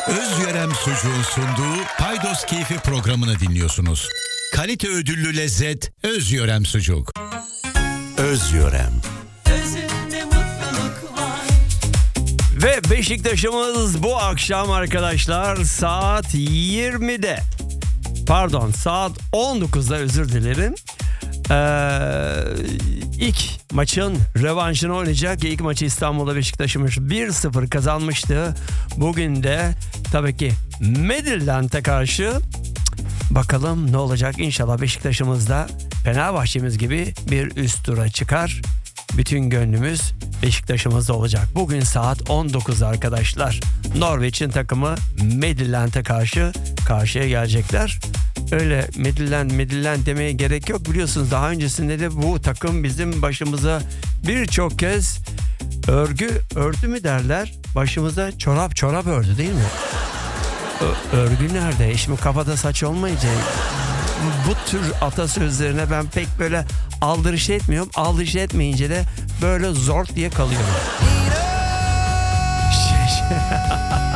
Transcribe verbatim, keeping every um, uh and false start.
Özyörem Sucuğun sunduğu Paydos Keyfi programını dinliyorsunuz. Kalite ödüllü lezzet Özyörem Sucuk. Özyörem. Özünde mutluluk var. Ve Beşiktaş'ımız bu akşam arkadaşlar saat yirmide, pardon saat on dokuzda, özür dilerim. Ee, ilk maçın rövanşını oynayacak. İlk maçı İstanbul'da Beşiktaş'ımız bir sıfır kazanmıştı. Bugün de tabii ki Midtjylland'a karşı bakalım ne olacak. İnşallah Beşiktaş'ımız da Fenerbahçe'miz gibi bir üst tura çıkar. Bütün gönlümüz Beşiktaş'ımızda olacak. Bugün saat on dokuzda arkadaşlar. Norveç'in takımı Midtjylland'a karşı karşıya gelecekler. Öyle Midtjylland Midtjylland demeye gerek yok. Biliyorsunuz daha öncesinde de bu takım bizim başımıza birçok kez örgü ördü mü derler. Başımıza çorap çorap ördü değil mi? Ö- örgü nerede? Şimdi kafada saç olmayınca bu tür atasözlerine ben pek böyle aldırış etmiyorum. Aldırış etmeyince de böyle zor diye kalıyorum.